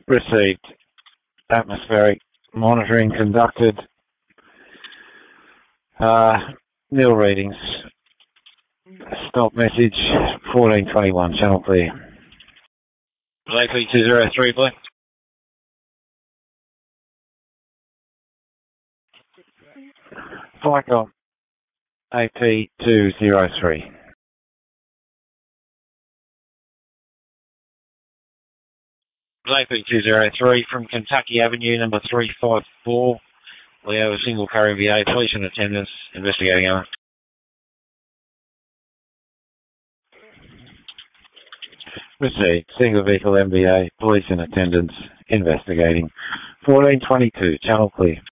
Received. Atmospheric monitoring conducted. Nil readings. Stop message 1421. Channel clear. AP203, please. Flycom. AP203. AP203 from Kentucky Avenue, number 354. We have a single carrier VA, police in attendance, investigating over. Received. Single vehicle MVA, police in attendance, investigating. 1422, channel clear.